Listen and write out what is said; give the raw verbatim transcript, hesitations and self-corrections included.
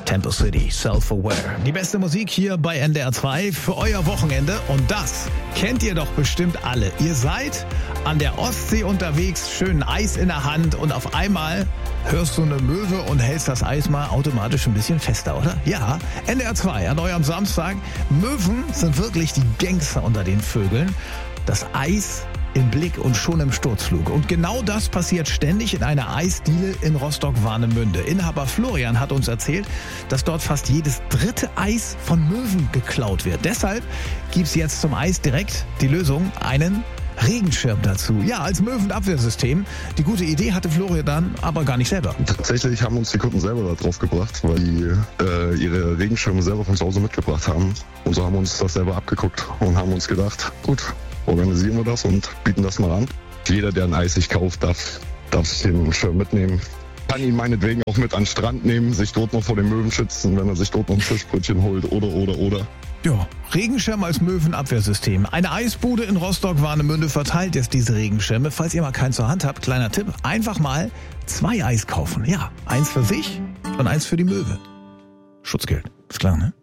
Tempo City, Self-Aware. Die beste Musik hier bei N D R zwei für euer Wochenende. Und das kennt ihr doch bestimmt alle. Ihr seid an der Ostsee unterwegs, schön Eis in der Hand und auf einmal hörst du eine Möwe und hältst das Eis mal automatisch ein bisschen fester, oder? Ja, N D R zwei an eurem Samstag. Möwen sind wirklich die Gangster unter den Vögeln. Das Eis im Blick und schon im Sturzflug. Und genau das passiert ständig in einer Eisdiele in Rostock-Warnemünde. Inhaber Florian hat uns erzählt, dass dort fast jedes dritte Eis von Möwen geklaut wird. Deshalb gibt's jetzt zum Eis direkt die Lösung, einen Regenschirm dazu. Ja, als Möwenabwehrsystem. Die gute Idee hatte Florian dann aber gar nicht selber. Tatsächlich haben uns die Kunden selber da drauf gebracht, weil die äh, ihre Regenschirme selber von zu Hause mitgebracht haben. Und so haben wir uns das selber abgeguckt und haben uns gedacht, gut, organisieren wir das und bieten das mal an. Jeder, der ein Eis sich kauft, darf, darf sich den Schirm mitnehmen. Kann ihn meinetwegen auch mit an den Strand nehmen, sich dort noch vor den Möwen schützen, wenn er sich dort noch ein Fischbrötchen holt oder, oder, oder. Ja, Regenschirm als Möwenabwehrsystem. Eine Eisbude in Rostock-Warnemünde verteilt jetzt diese Regenschirme. Falls ihr mal keinen zur Hand habt, kleiner Tipp, einfach mal zwei Eis kaufen. Ja, eins für sich und eins für die Möwe. Schutzgeld, ist klar, ne?